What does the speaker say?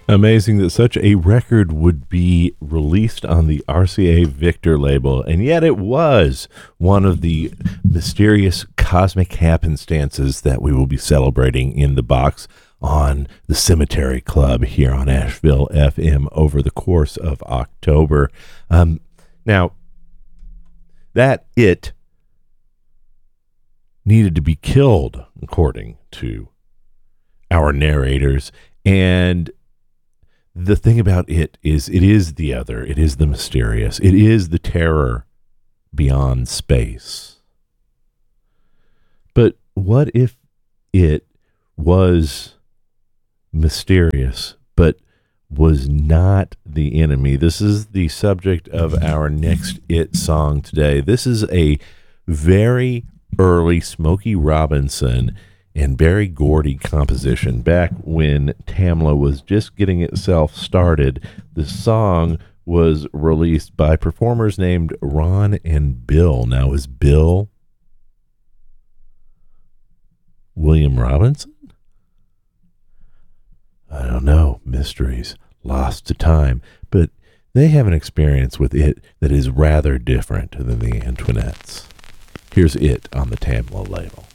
Amazing that such a record would be released on the RCA Victor label, and yet it was one of the mysterious cosmic happenstances that we will be celebrating in the box on the Cemetery Club here on Asheville FM over the course of October. Now, that it needed to be killed, according to our narrators, and the thing about it is the other. It is the mysterious. It is the terror beyond space. But what if it was mysterious, but was not the enemy? This is the subject of our next It song today. This is a very early Smokey Robinson and Berry Gordy composition back when Tamla was just getting itself started. The song was released by performers named Ron and Bill. Now, is Bill William Robinson? I don't know. Mysteries lost to time. But they have an experience with it that is rather different than the Antoinettes. Here's It on the Tamla label.